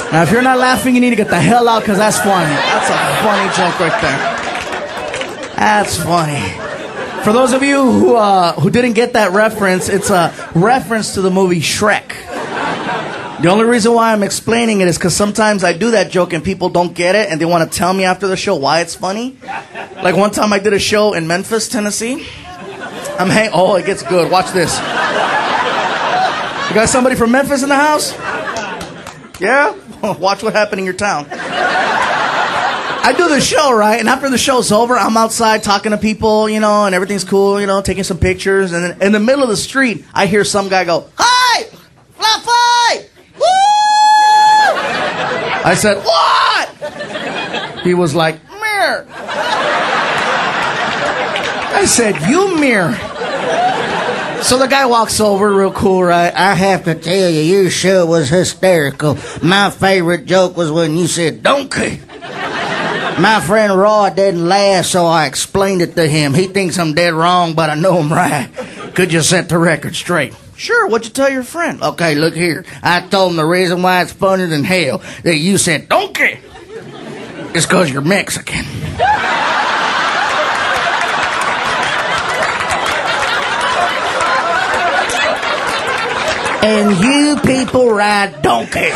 Now, if you're not laughing, you need to get the hell out because that's funny. That's a funny joke right there. That's funny. For those of you who didn't get that reference, it's a reference to the movie Shrek. The only reason why I'm explaining it is because sometimes I do that joke and people don't get it and they want to tell me after the show why it's funny. Like one time I did a show in Memphis, Tennessee. Oh, it gets good. Watch this. You got somebody from Memphis in the house? Yeah? Watch what happened in your town. I do the show, right? And after the show's over, I'm outside talking to people, and everything's cool, taking some pictures. And then in the middle of the street, I hear some guy go, "Hi! Fluffy! Woo!" I said, "What?" He was like, "Mirror." I said, "You mirror." So the guy walks over real cool, right? "I have to tell you, your show was hysterical. My favorite joke was when you said, 'donkey.' My friend Roy didn't laugh, so I explained it to him. He thinks I'm dead wrong, but I know I'm right. Could you set the record straight?" "Sure, what'd you tell your friend?" "Okay, look here. I told him the reason why it's funnier than hell that you said 'donkey' is because you're Mexican." "And you people ride donkeys."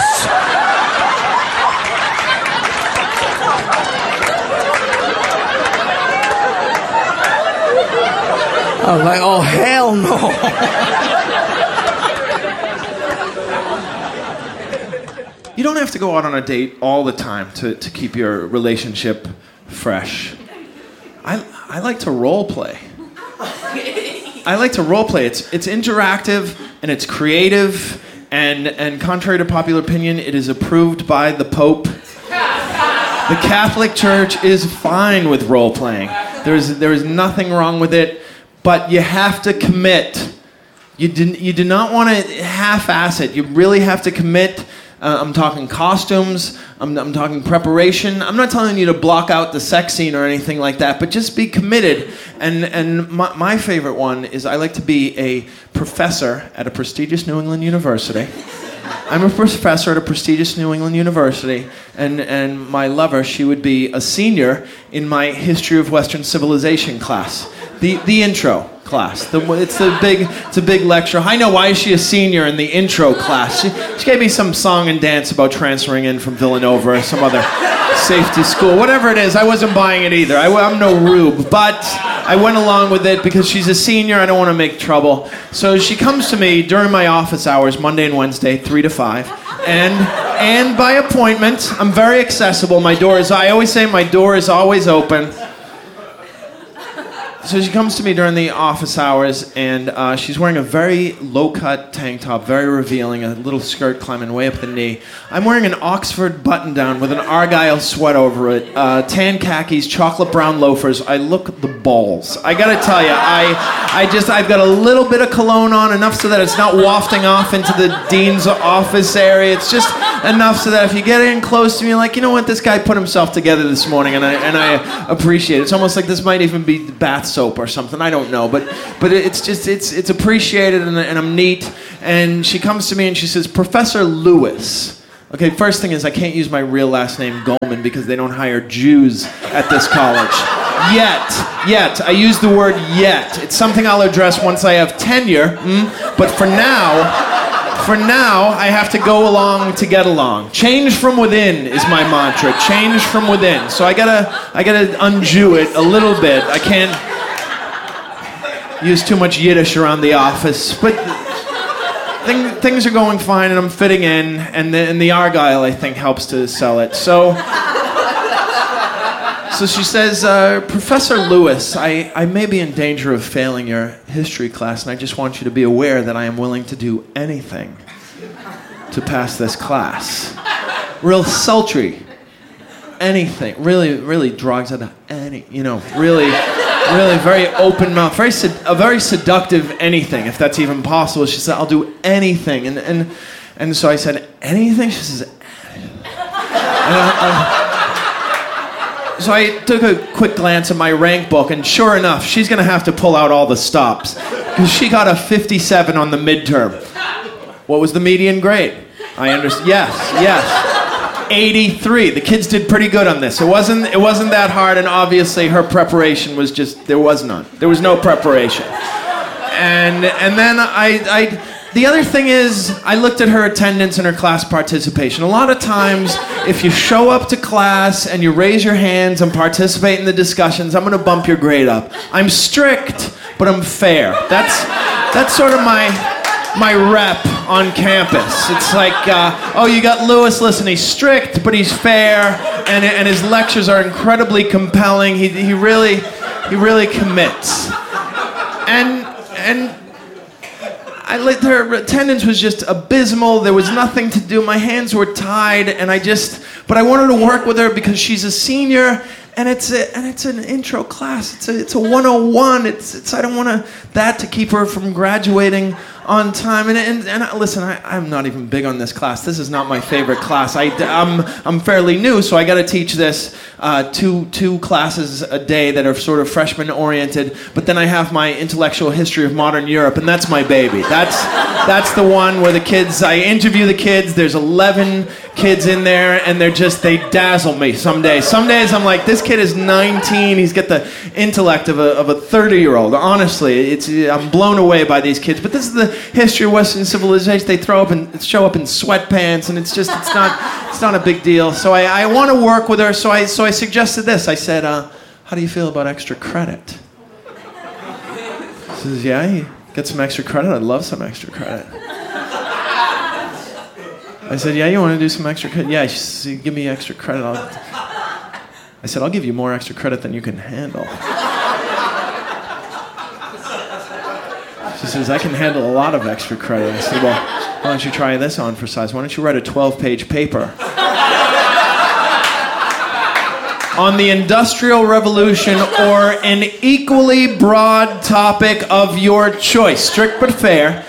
I was like, oh, hell no. You don't have to go out on a date all the time to keep your relationship fresh. I like to role play. It's interactive and it's creative and contrary to popular opinion, it is approved by the Pope. The Catholic Church is fine with role playing. There is nothing wrong with it. But you have to commit. You do not want to half-ass it. You really have to commit. I'm talking costumes. I'm talking preparation. I'm not telling you to block out the sex scene or anything like that, but just be committed. And my favorite one is I like to be a professor at a prestigious New England university. I'm a professor at a prestigious New England university, and my lover, she would be a senior in my History of Western Civilization class. The intro class. It's a big lecture. I know, why is she a senior in the intro class? She gave me some song and dance about transferring in from Villanova or some other safety school. Whatever it is, I wasn't buying it either. I'm no rube, but I went along with it because she's a senior. I don't want to make trouble. So she comes to me during my office hours, Monday and Wednesday, 3 to 5. And by appointment, I'm very accessible. I always say my door is always open. So she comes to me during the office hours, and she's wearing a very low-cut tank top, very revealing, a little skirt climbing way up the knee. I'm wearing an Oxford button-down with an Argyle sweat over it, tan khakis, chocolate brown loafers. I look the balls. I gotta tell you, I've got a little bit of cologne on, enough so that it's not wafting off into the dean's office area. It's just enough so that if you get in close to me, you're like, you know what, this guy put himself together this morning, and I appreciate it. It's almost like this might even be bath soap or something, I don't know, but it's appreciated, and I'm neat. And she comes to me and she says, "Professor Lewis." Okay, first thing is I can't use my real last name Goldman because they don't hire Jews at this college. Yet. I use the word yet. It's something I'll address once I have tenure, but for now, I have to go along to get along. Change from within is my mantra. Change from within. So I gotta un-Jew it a little bit. I can't use too much Yiddish around the office, but things are going fine, and I'm fitting in, and the Argyle, I think, helps to sell it. So she says, "Professor Lewis, I may be in danger of failing your history class, and I just want you to be aware that I am willing to do anything to pass this class." Real sultry. Anything. Really drugs out of really very open mouth, a very seductive anything, if that's even possible. She said, "I'll do anything," and so I said, "Anything?" She says, so I took a quick glance at my rank book, and sure enough, she's gonna have to pull out all the stops because she got a 57 on the midterm. What was the median grade? I understand. Yes. 83. The kids did pretty good on this. It wasn't that hard, and obviously her preparation was just, there was none. There was no preparation. And then the other thing is, I looked at her attendance and her class participation. A lot of times, if you show up to class and you raise your hands and participate in the discussions, I'm gonna bump your grade up. I'm strict, but I'm fair. That's sort of my rep on campus. It's like, oh, you got Lewis, listen, he's strict, but he's fair, and his lectures are incredibly compelling. He really commits. And her attendance was just abysmal. There was nothing to do. My hands were tied, but I wanted to work with her because she's a senior, and it's an intro class. It's a 101. I don't want that to keep her from graduating on time. And listen, I'm not even big on this class. This is not my favorite class. I'm fairly new, so I got to teach this two classes a day that are sort of freshman oriented. But then I have my intellectual history of modern Europe, and that's my baby. That's the one where I interview the kids. There's 11 kids in there, and they dazzle me some days. Some days I'm like, this kid is 19. He's got the intellect of a 30-year-old. Honestly, I'm blown away by these kids. But this is the history of Western civilization. They show up in sweatpants, and it's not a big deal. So I want to work with her. So I suggested this. I said, how do you feel about extra credit? She says, yeah, you get some extra credit. I'd love some extra credit. I said, yeah, you want to do some extra credit? Yeah, she said, give me extra credit. I said, I'll give you more extra credit than you can handle. She says, I can handle a lot of extra credit. I said, well, why don't you try this on for size? Why don't you write a 12-page paper on the Industrial Revolution or an equally broad topic of your choice, strict but fair.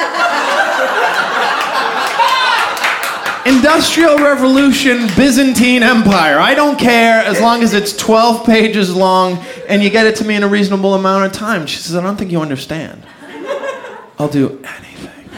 Industrial Revolution, Byzantine Empire. I don't care as long as it's 12 pages long and you get it to me in a reasonable amount of time. She says, I don't think you understand. I'll do anything.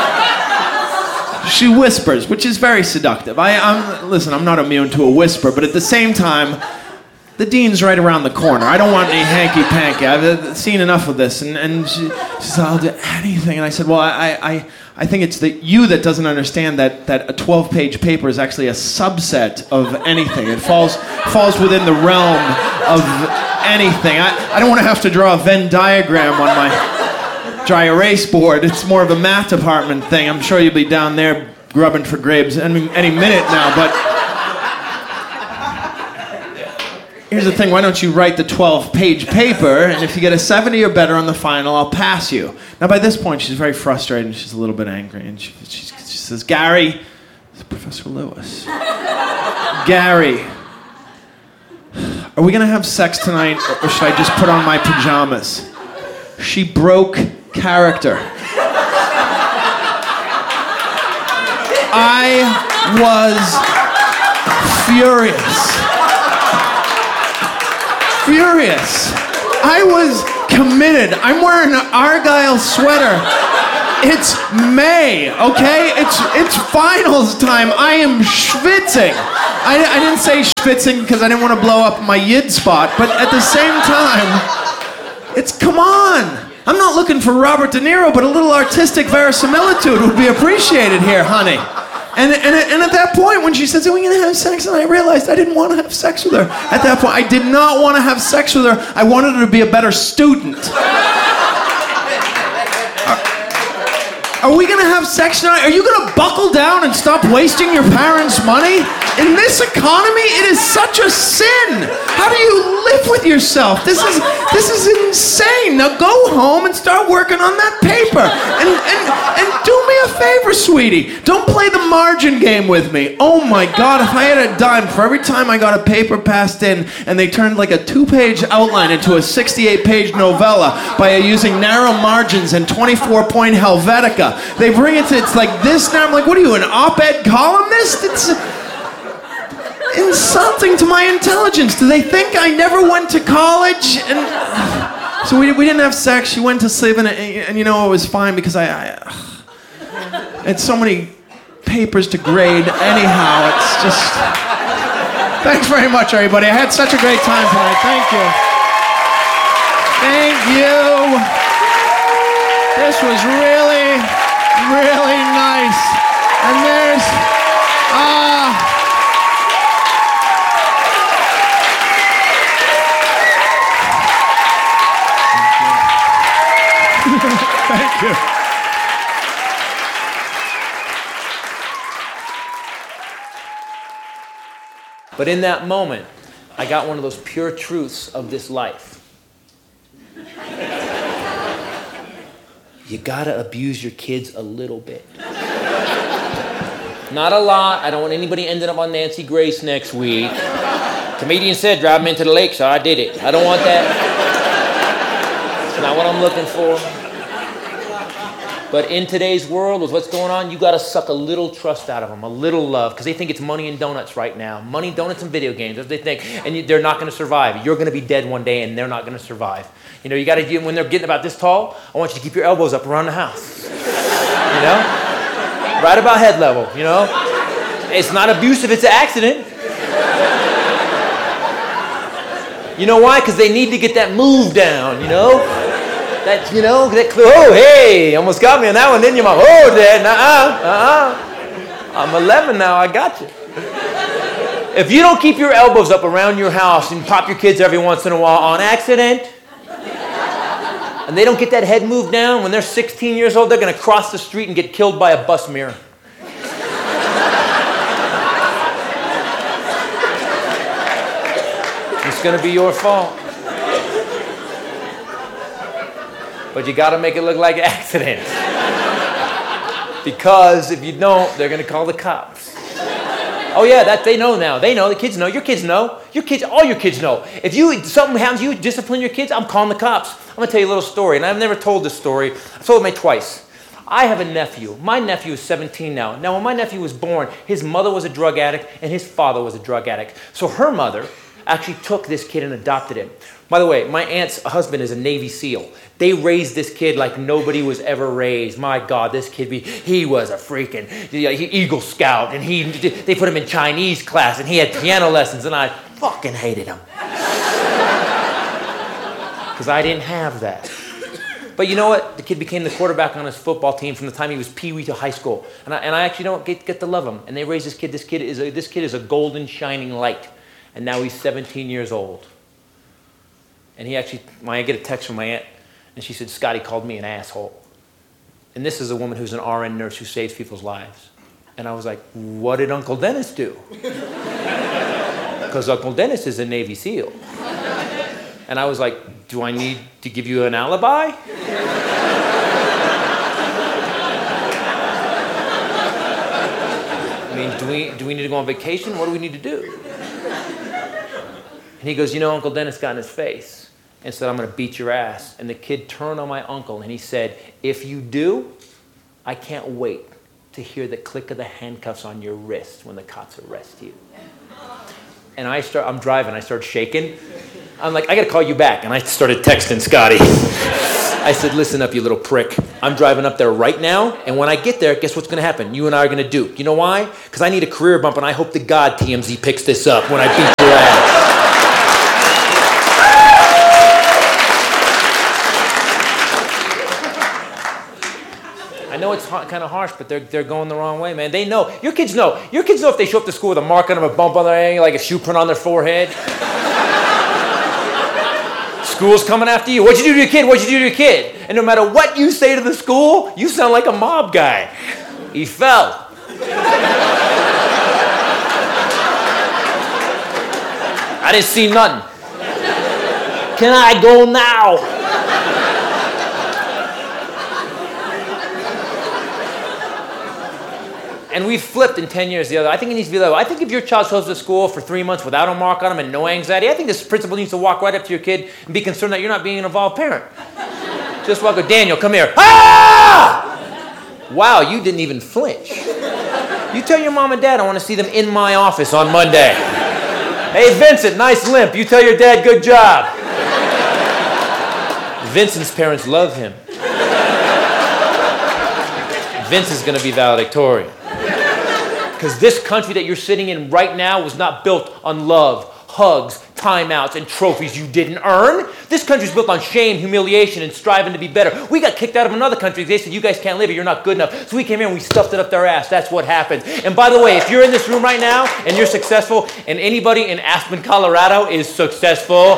She whispers, which is very seductive. Listen, I'm not immune to a whisper, but at the same time, the dean's right around the corner. I don't want any hanky-panky. I've seen enough of this. And she said, I'll do anything. And I said, well, I think it's you that doesn't understand that a 12-page paper is actually a subset of anything. It falls within the realm of anything. I don't want to have to draw a Venn diagram on my dry erase board. It's more of a math department thing. I'm sure you'll be down there grubbing for grapes any minute now, but here's the thing, why don't you write the 12-page paper, and if you get a 70 or better on the final, I'll pass you. Now by this point, she's very frustrated, and she's a little bit angry, and she says, Gary, Professor Lewis, Gary, are we gonna have sex tonight, or should I just put on my pajamas? She broke character. I was furious. I was committed. I'm wearing an Argyle sweater. It's May, okay? It's finals time. I am schwitzing. I didn't say schwitzing because I didn't want to blow up my yid spot, but at the same time, come on. I'm not looking for Robert De Niro, but a little artistic verisimilitude would be appreciated here, honey. And at that point, when she says, are we going to have sex? And I realized I didn't want to have sex with her. At that point, I did not want to have sex with her. I wanted her to be a better student. Are we going to have sex tonight? Are you going to buckle down and stop wasting your parents' money? In this economy, it is such a sin. How do you live with yourself? This is insane. Now go home and start working on that paper. And do me a favor, sweetie. Don't play the margin game with me. Oh my God, if I had a dime for every time I got a paper passed in and they turned like a 2-page outline into a 68-page novella by using narrow margins and 24-point Helvetica. They bring it's like this now. I'm like, what are you, an op-ed columnist? It's insulting to my intelligence. Do they think I never went to college? And so we didn't have sex. She went to sleep, and you know, it was fine because it's so many papers to grade anyhow. It's just... Thanks very much, everybody. I had such a great time tonight. Thank you. Thank you. This was really, really nice. And there's... Thank you. But in that moment, I got one of those pure truths of this life. You gotta abuse your kids a little bit. Not a lot. I don't want anybody ending up on Nancy Grace next week. Comedian said, drive me into the lake, so I did it. I don't want that. It's not what I'm looking for. But in today's world, with what's going on, you got to suck a little trust out of them, a little love, because they think it's money and donuts right now. Money, donuts, and video games. That's what they think, and they're not going to survive. You're going to be dead one day, and they're not going to survive. You know, you got to, when they're getting about this tall, I want you to keep your elbows up around the house. You know, right about head level. You know, it's not abusive; it's an accident. You know why? Because they need to get that move down. You know. That, you know, oh, hey, almost got me on that one, didn't you, Mom? Oh, Dad, I'm 11 now, I got you. If you don't keep your elbows up around your house and pop your kids every once in a while on accident, and they don't get that head moved down, when they're 16 years old, they're going to cross the street and get killed by a bus mirror. It's going to be your fault. But you got to make it look like accidents. Because if you don't, they're going to call the cops. Oh yeah, that they know now. They know. The kids know. Your kids know. Your kids, all your kids know. If something happens, you discipline your kids, I'm calling the cops. I'm going to tell you a little story, and I've never told this story. I've told it twice. I have a nephew. My nephew is 17 now. Now, when my nephew was born, his mother was a drug addict, and his father was a drug addict. So her mother actually took this kid and adopted him. By the way, my aunt's husband is a Navy SEAL. They raised this kid like nobody was ever raised. My God, this kid, he was a freaking Eagle Scout, and they put him in Chinese class, and he had piano lessons, and I fucking hated him. Because I didn't have that. But you know what? The kid became the quarterback on his football team from the time he was peewee to high school. And I actually don't get to love him. And they raised this kid. This kid is a golden shining light. And now he's 17 years old. And I get a text from my aunt, and she said, Scotty called me an asshole. And this is a woman who's an RN nurse who saves people's lives. And I was like, what did Uncle Dennis do? Because Uncle Dennis is a Navy SEAL. And I was like, do I need to give you an alibi? I mean, do we need to go on vacation? What do we need to do? And he goes, you know, Uncle Dennis got in his face and said, I'm going to beat your ass. And the kid turned on my uncle and he said, if you do, I can't wait to hear the click of the handcuffs on your wrist when the cops arrest you. And I'm driving, I start shaking. I'm like, I got to call you back. And I started texting Scotty. I said, listen up, you little prick. I'm driving up there right now, and when I get there, guess what's going to happen? You and I are going to duke. You know why? Because I need a career bump, and I hope to God TMZ picks this up when I beat your ass. I know it's kind of harsh, but they're going the wrong way, man. They know. Your kids know. Your kids know if they show up to school with a mark on them, a bump on their head, like a shoe print on their forehead. School's coming after you. What'd you do to your kid? What'd you do to your kid? And no matter what you say to the school, you sound like a mob guy. He fell. I didn't see nothing. Can I go now? And we've flipped in 10 years the other. I think it needs to be that way. I think if your child shows up to school for 3 months without a mark on him and no anxiety, I think this principal needs to walk right up to your kid and be concerned that you're not being an involved parent. Just walk up, Daniel, come here. Ah! Wow, you didn't even flinch. You tell your mom and dad I want to see them in my office on Monday. Hey, Vincent, nice limp. You tell your dad, good job. Vincent's parents love him. Vince is going to be valedictorian. Because this country that you're sitting in right now was not built on love, hugs, timeouts, and trophies you didn't earn. This country's built on shame, humiliation, and striving to be better. We got kicked out of another country. They said, you guys can't live here. You're not good enough. So we came here and we stuffed it up their ass. That's what happened. And by the way, if you're in this room right now and you're successful, and anybody in Aspen, Colorado is successful,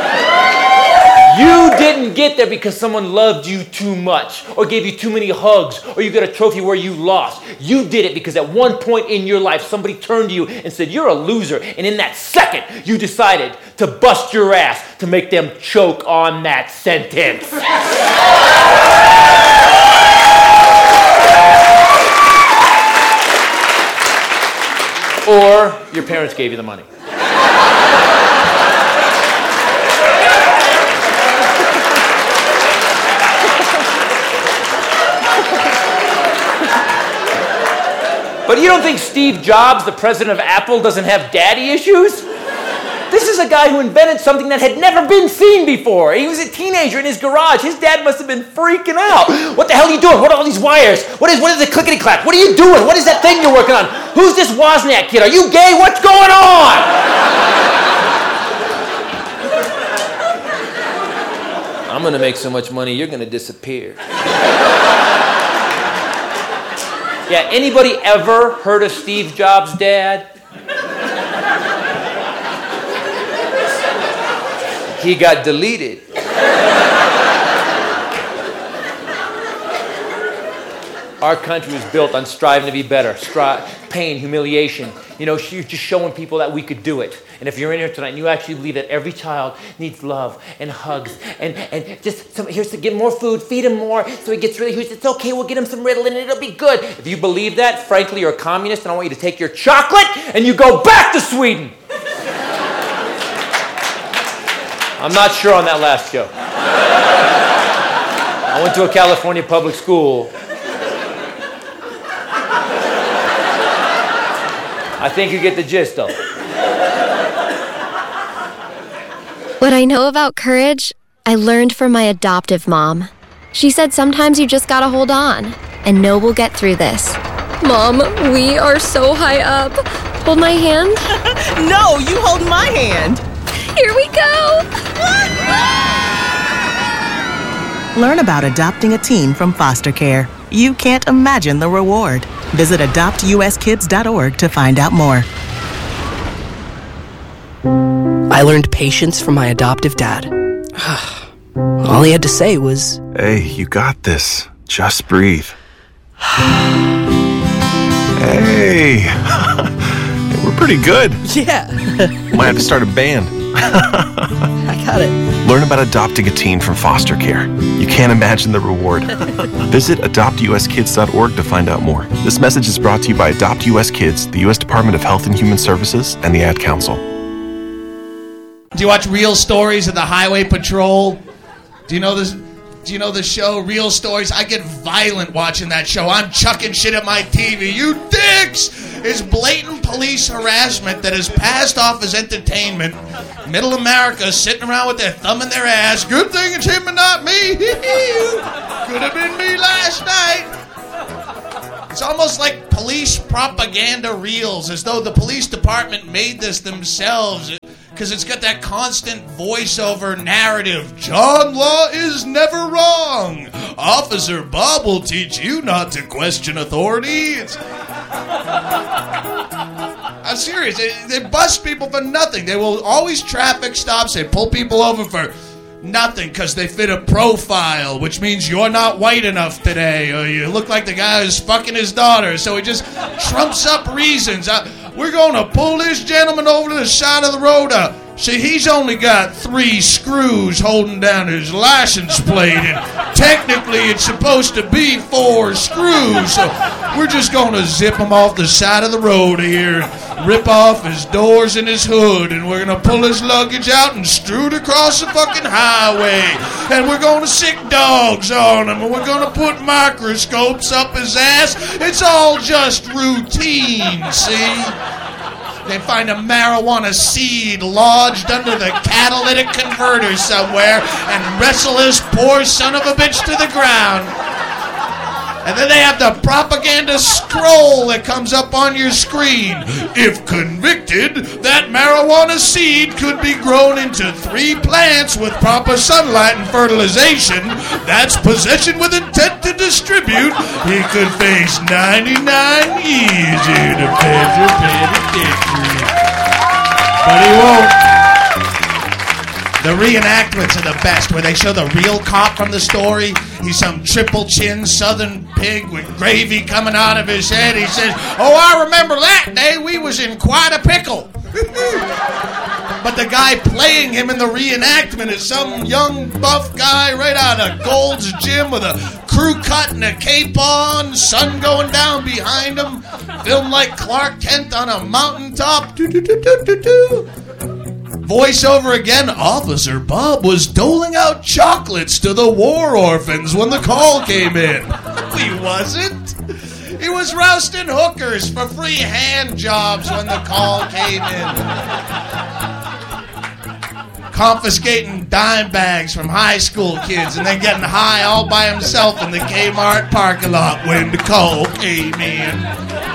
you didn't get there because someone loved you too much or gave you too many hugs or you got a trophy where you lost. You did it because at one point in your life, somebody turned to you and said, you're a loser. And in that second, you decided to bust your ass to make them choke on that sentence. Or your parents gave you the money. But you don't think Steve Jobs, the president of Apple, doesn't have daddy issues? This is a guy who invented something that had never been seen before. He was a teenager in his garage. His dad must have been freaking out. What the hell are you doing? What are all these wires? What is the clickety-clack? What are you doing? What is that thing you're working on? Who's this Wozniak kid? Are you gay? What's going on? I'm going to make so much money, you're going to disappear. Yeah, anybody ever heard of Steve Jobs' dad? He got deleted. Our country was built on striving to be better, pain, humiliation. You know, just showing people that we could do it. And if you're in here tonight and you actually believe that every child needs love and hugs and just here's to get more food, feed him more so he gets really huge. It's okay, we'll get him some Ritalin and it'll be good. If you believe that, frankly, you're a communist and I want you to take your chocolate and you go back to Sweden. I'm not sure on that last joke. I went to a California public school. I think you get the gist of it. What I know about courage, I learned from my adoptive mom. She said sometimes you just gotta hold on and know we'll get through this. Mom, we are so high up. Hold my hand. No, you hold my hand. Here we go. Learn about adopting a teen from foster care. You can't imagine the reward. Visit adoptuskids.org to find out more. I learned patience from my adoptive dad. All he had to say was, "Hey, you got this. Just breathe." Hey, we're pretty good. yeah, Might have to start a band. I got it. Learn about adopting a teen from foster care. You can't imagine the reward. Visit adoptuskids.org to find out more. This message is brought to you by Adopt US Kids, the U.S. Department of Health and Human Services, and the Ad Council. Do you watch Real Stories of the Highway Patrol? Do you know this? Do you know the show Real Stories? I get violent watching that show. I'm chucking shit at my TV. You dicks! It's blatant police harassment that is passed off as entertainment. Middle America sitting around with their thumb in their ass. Good thing it's him and not me. Could have been me last night. It's almost like police propaganda reels, as though the police department made this themselves. Because it's got that constant voiceover narrative. John Law is never wrong. Officer Bob will teach you not to question authority. I'm serious. They bust people for nothing. They will always traffic stops. They pull people over for nothing because they fit a profile, which means you're not white enough today, or you look like the guy who's fucking his daughter. So he just trumps up reasons. We're going to pull this gentleman over to the side of the road. See, he's only got 3 screws holding down his license plate, and technically it's supposed to be 4 screws. So we're just going to zip him off the side of the road here, rip off his doors and his hood, and we're going to pull his luggage out and strew it across the fucking highway. And we're going to sick dogs on him, and we're going to put microscopes up his ass. It's all just routine, see? They find a marijuana seed lodged under the catalytic converter somewhere and wrestle this poor son of a bitch to the ground. And then they have the propaganda scroll that comes up on your screen. If convicted, that marijuana seed could be grown into 3 plants with proper sunlight and fertilization. That's possession with intent to distribute. He could face 99 years in a federal penitentiary. But he won't. The reenactments are the best, where they show the real cop from the story. He's some triple chin southern pig with gravy coming out of his head. He says, "Oh, I remember that day. We was in quite a pickle." But the guy playing him in the reenactment is some young buff guy right out of Gold's Gym with a crew cut and a cape on, sun going down behind him, filmed like Clark Kent on a mountaintop. Voiceover again, Officer Bob was doling out chocolates to the war orphans when the call came in. He wasn't. He was roasting hookers for free hand jobs when the call came in. Confiscating dime bags from high school kids and then getting high all by himself in the Kmart parking lot when the call came in.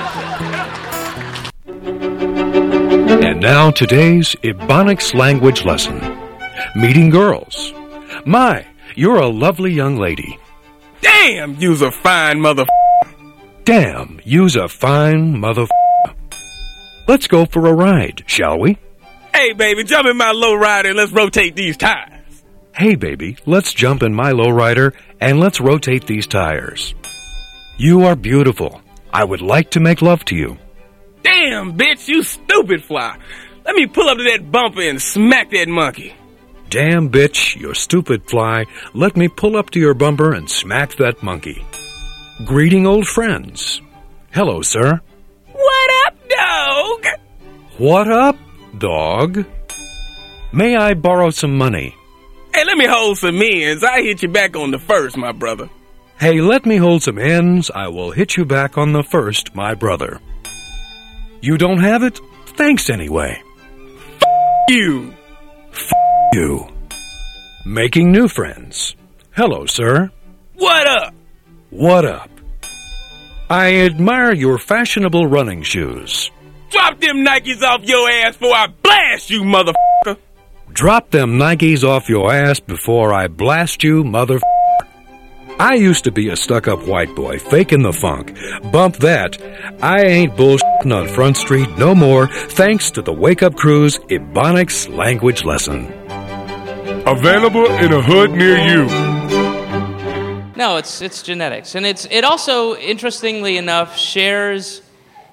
And now today's Ebonics language lesson. Meeting girls. My, you're a lovely young lady. Damn, you's a fine mother. Damn, you's a fine mother. Let's go for a ride, shall we? Hey, baby, jump in my lowrider and let's rotate these tires. Hey, baby, let's jump in my lowrider and let's rotate these tires. You are beautiful. I would like to make love to you. Damn, bitch, you stupid fly. Let me pull up to that bumper and smack that monkey. Damn, bitch, you stupid fly. Let me pull up to your bumper and smack that monkey. Greeting old friends. Hello, sir. What up, dog? What up, dog? May I borrow some money? Hey, let me hold some ends. I hit you back on the first, my brother. Hey, let me hold some ends. I will hit you back on the first, my brother. You don't have it? Thanks anyway. You. You. Making new friends. Hello, sir. What up? What up? I admire your fashionable running shoes. Drop them Nikes off your ass before I blast you, motherfucker. Drop them Nikes off your ass before I blast you, motherfucker. I used to be a stuck-up white boy, faking the funk. Bump that. I ain't bullshitting on Front Street no more, thanks to the Wake Up Crew's Ebonics language lesson. Available in a hood near you. No, it's genetics, and it also, interestingly enough, shares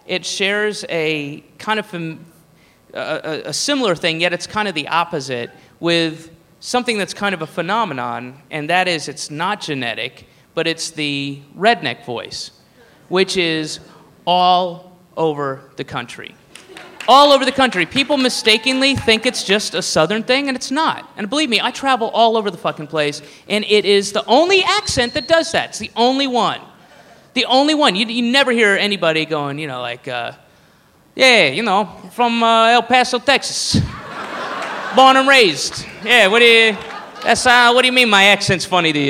a kind of a similar thing, yet it's kind of the opposite with something that's kind of a phenomenon, and that is it's not genetic, but it's the redneck voice, which is all over the country. All over the country. People mistakenly think it's just a southern thing, and it's not. And believe me, I travel all over the fucking place, and it is the only accent that does that. It's the only one. The only one. You never hear anybody going, from El Paso, Texas. Born and raised. Yeah, what do you mean my accent's funny to you?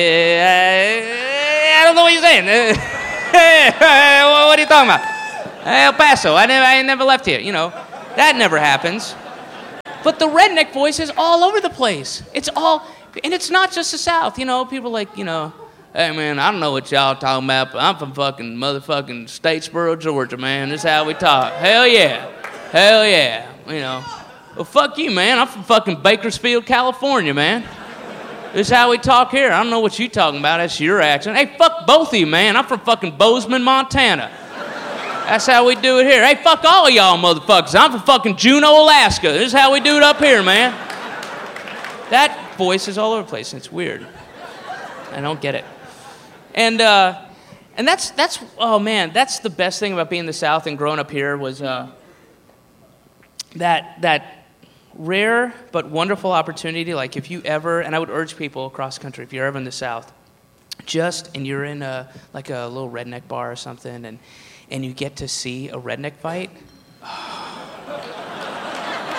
I don't know what you're saying. What are you talking about? El Paso, I never left here, That never happens. But the redneck voice is all over the place. And it's not just the South, people like, hey man, I don't know what y'all talking about, but I'm from fucking motherfucking Statesboro, Georgia, man. This is how we talk. Hell yeah. Well, fuck you, man. I'm from fucking Bakersfield, California, man. This is how we talk here. I don't know what you talking about. That's your accent. Hey, fuck both of you, man. I'm from fucking Bozeman, Montana. That's how we do it here. Hey, fuck all of y'all motherfuckers. I'm from fucking Juneau, Alaska. This is how we do it up here, man. That voice is all over the place, and it's weird. I don't get it. And that's oh man, that's the best thing about being in the South and growing up here was that rare but wonderful opportunity. Like if you ever, and I would urge people across the country, if you're ever in the South, and you're in a little redneck bar or something, and you get to see a redneck fight.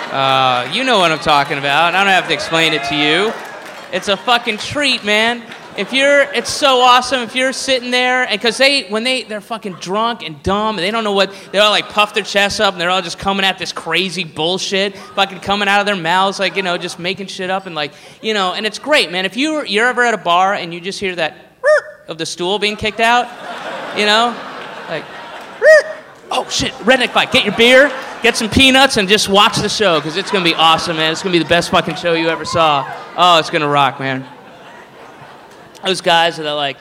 You know what I'm talking about. I don't have to explain it to you. It's a fucking treat, man. It's so awesome if you're sitting there, and because they're fucking drunk and dumb, and they don't know what, they all like puff their chests up, and they're all just coming at this crazy bullshit, fucking coming out of their mouths, like, just making shit up, and like, and it's great, man. If you're ever at a bar and you just hear that of the stool being kicked out, like, oh shit, redneck fight, get your beer, get some peanuts, and just watch the show, because it's gonna be awesome, man. It's gonna be the best fucking show you ever saw. Oh, it's gonna rock, man. Those guys that are like,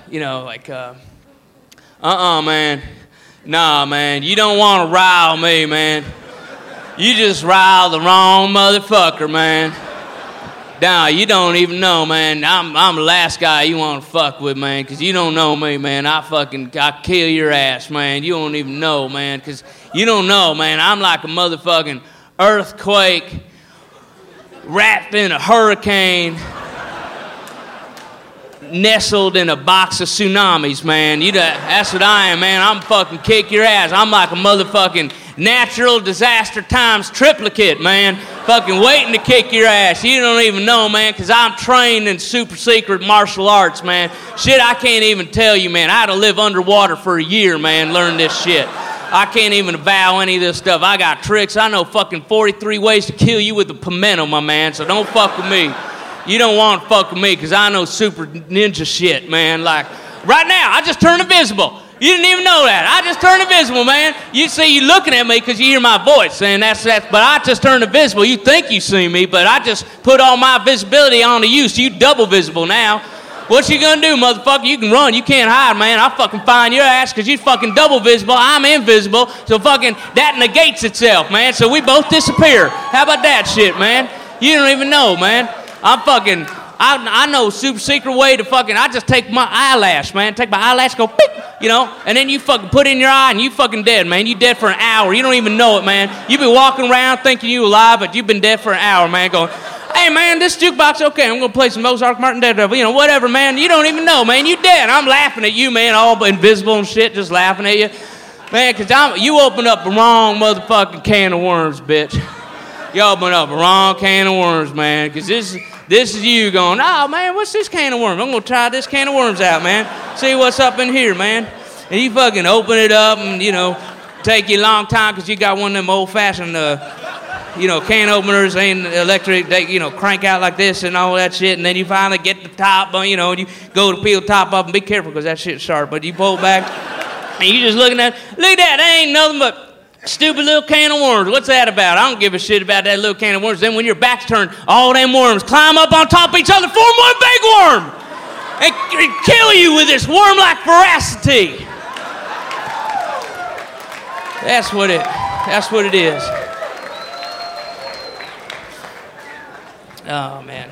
man. Nah, man, you don't want to rile me, man. You just rile the wrong motherfucker, man. Nah, you don't even know, man. I'm the last guy you want to fuck with, man, because you don't know me, man. I kill your ass, man. You don't even know, man, because you don't know, man. I'm like a motherfucking earthquake wrapped in a hurricane, nestled in a box of tsunamis, man. That's what I am, man. I'm fucking kick your ass. I'm like a motherfucking natural disaster times triplicate, man. Fucking waiting to kick your ass. You don't even know, man, because I'm trained in super secret martial arts, man. Shit, I can't even tell you, man. I had to live underwater for a year, man, learn this shit. I can't even avow any of this stuff. I got tricks. I know fucking 43 ways to kill you with a pimento, my man, so don't fuck with me. You don't want to fuck with me because I know super ninja shit, man. Like, right now, I just turned invisible. You didn't even know that. I just turned invisible, man. You see, you looking at me because you hear my voice, and that's. But I just turned invisible. You think you see me, but I just put all my visibility onto you, so you double visible now. What you gonna do, motherfucker? You can run. You can't hide, man. I'll fucking find your ass because you fucking double visible. I'm invisible, so fucking that negates itself, man. So we both disappear. How about that shit, man? You don't even know, man. I know super secret way to fucking, I just take my eyelash, man. Take my eyelash, go beep, and then you fucking put it in your eye and you fucking dead, man. You dead for an hour. You don't even know it, man. You been walking around thinking you alive, but you've been dead for an hour, man, going, hey, man, this jukebox, okay, I'm going to play some Mozart, Martin, Daredevil, whatever, man. You don't even know, man. You dead. I'm laughing at you, man, all invisible and shit, just laughing at you. Man, because you opened up the wrong motherfucking can of worms, bitch. You opened up the wrong can of worms, man, because this is you going, oh, man, what's this can of worms? I'm going to try this can of worms out, man. See what's up in here, man. And you fucking open it up and, take you a long time because you got one of them old-fashioned, can openers and electric, they, crank out like this and all that shit. And then you finally get the top, and you go to peel the top up and be careful because that shit's sharp. But you pull it back and you just looking at it. Look at that. That ain't nothing but stupid little can of worms. What's that about? I don't give a shit about that little can of worms. Then when your back's turned, all them worms climb up on top of each other, form one big worm, and kill you with this worm-like voracity. That's what it is. Oh, man.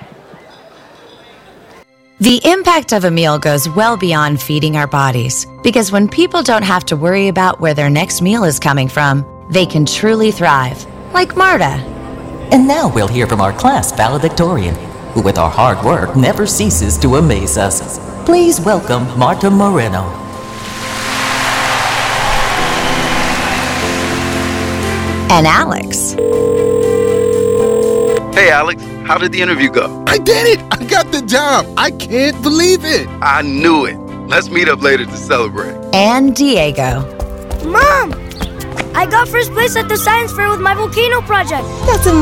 The impact of a meal goes well beyond feeding our bodies, because when people don't have to worry about where their next meal is coming from, they can truly thrive, like Marta. And now we'll hear from our class valedictorian, who with our hard work never ceases to amaze us. Please welcome Marta Moreno. And Alex. Hey, Alex, how did the interview go? I did it! I got the job! I can't believe it! I knew it. Let's meet up later to celebrate. And Diego. Mom! I got first place at the science fair with my volcano project. That's amazing.